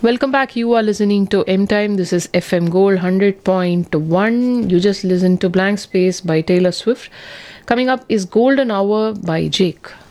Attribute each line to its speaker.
Speaker 1: Welcome back. You are listening to M Time. This is FM Gold 100.1. You just listened to Blank Space by Taylor Swift. Coming up is Golden Hour by Jake.